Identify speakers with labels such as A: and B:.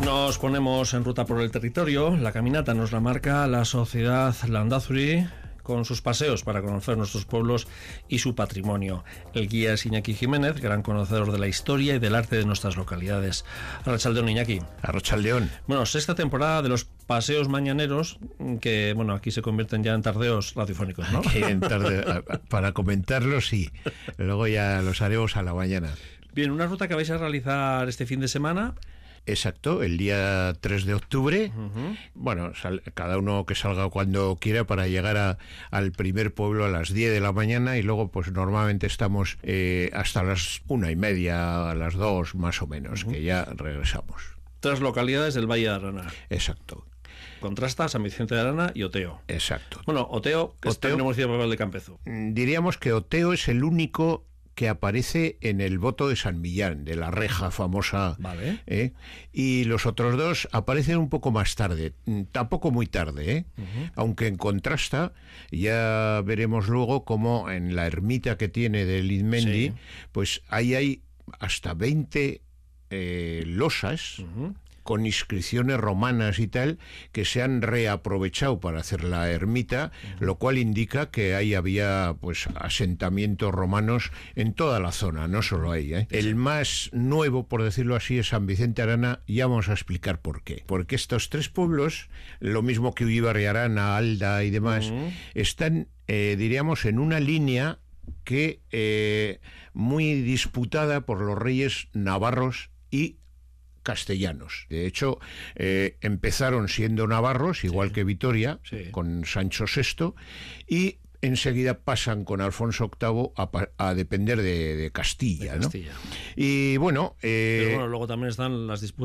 A: Nos ponemos en ruta por el territorio. La caminata nos la marca la Sociedad Landazuri, con sus paseos para conocer nuestros pueblos y su patrimonio. El guía es Iñaki Jiménez, gran conocedor de la historia y del arte de nuestras localidades. Arratsaldeón, Iñaki.
B: Arratsaldeón.
A: Bueno, sexta temporada de los paseos mañaneros, que bueno, aquí se convierten ya en tardeos radiofónicos, ¿no?
B: Para comentarlos, sí. Luego ya los haremos a la mañana.
A: Bien, una ruta que vais a realizar este fin de semana.
B: Exacto, el día 3 de octubre. Bueno, cada uno que salga cuando quiera para llegar al primer pueblo a las 10 de la mañana y luego pues normalmente estamos hasta las 1:30, a las 2 más o menos, que ya regresamos.
A: 3 localidades del Valle de Arana.
B: Exacto.
A: Contrasta San Vicente de Arana y Oteo.
B: Exacto.
A: Bueno, Oteo, que está en el municipio de Campezo.
B: Diríamos que Oteo es el único que aparece en el voto de San Millán, de la reja famosa.
A: Vale.
B: Y los otros dos aparecen un poco más tarde, tampoco muy tarde, aunque en Contrasta ya veremos luego cómo en la ermita que tiene de Lizmendi, pues ahí hay hasta 20 losas, con inscripciones romanas y tal, que se han reaprovechado para hacer la ermita, lo cual indica que ahí había pues asentamientos romanos en toda la zona, no solo ahí. El más nuevo, por decirlo así, es San Vicente de Arana, y ya vamos a explicar por qué. Porque estos 3 pueblos, lo mismo que Ullíbar y Arana, Alda y demás, están, diríamos, en una línea que muy disputada por los reyes navarros y castellanos. De hecho, empezaron siendo navarros, igual que Vitoria, con Sancho VI, y enseguida pasan con Alfonso VIII a depender de Castilla, ¿no?
A: Castilla.
B: Y bueno...
A: pero bueno, luego también están las disputas